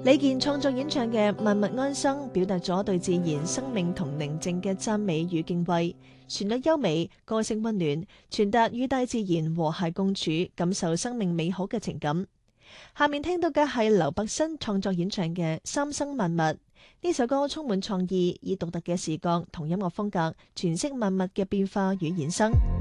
李健創作演唱嘅《萬物安生》，表達咗對自然生命同寧靜嘅讚美與敬畏，旋律優美，歌聲溫暖，傳達與大自然和諧共處、感受生命美好嘅情感。下面聽到嘅係劉柏辛創作演唱嘅《三生萬物》。呢首歌充滿創意，以獨特嘅視覺同音樂風格詮釋萬物嘅變化與衍生。